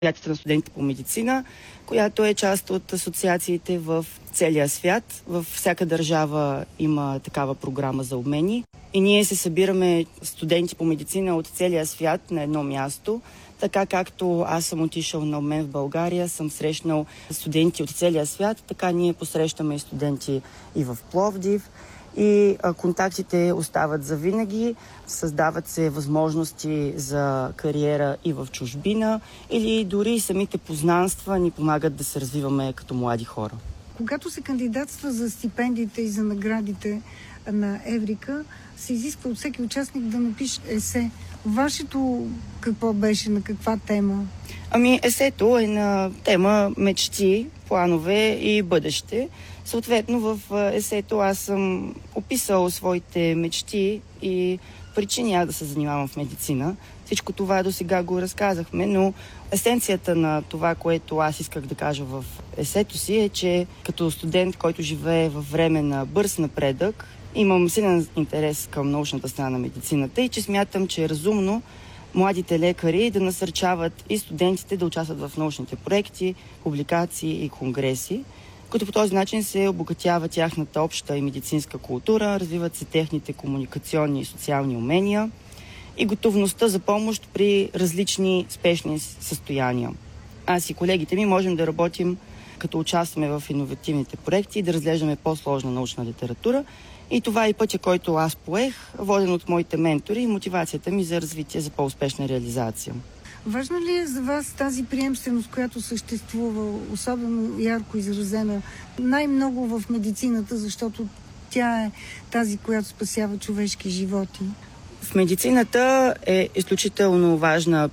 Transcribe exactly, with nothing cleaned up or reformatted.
Предприятията на студентите по медицина, която е част от асоциациите в целия свят. Във всяка държава има такава програма за обмени. И ние се събираме студенти по медицина от целия свят на едно място. Така както аз съм отишъл на обмен в България, съм срещнал студенти от целия свят, така ние посрещаме и студенти и в Пловдив. И а, контактите остават завинаги, създават се възможности за кариера и в чужбина, или дори самите познанства ни помагат да се развиваме като млади хора. Когато се кандидатства за стипендиите и за наградите на Еврика, се изисква от всеки участник да напише есе. Вашето какво беше, на каква тема? Ами есето е на тема мечти, планове и бъдеще. Съответно в есето аз съм описал своите мечти и причини аз да се занимавам в медицина. Всичко това до сега го разказахме, но есенцията на това, което аз исках да кажа в есето си е, че като студент, който живее във време на бърз напредък, имам силен интерес към научната страна на медицината и че смятам, че е разумно младите лекари да насърчават и студентите да участват в научните проекти, публикации и конгреси, като по този начин се обогатява тяхната обща и медицинска култура, развиват се техните комуникационни и социални умения и готовността за помощ при различни спешни състояния. Аз и колегите ми можем да работим, като участваме в иновативните проекти и да разглеждаме по-сложна научна литература. И това е пътя, който аз поех, воден от моите ментори и мотивацията ми за развитие, за по-успешна реализация. Важно ли е за вас тази приемственост, която съществува, особено ярко изразена, най-много в медицината, защото тя е тази, която спасява човешки животи? В медицината е изключително важна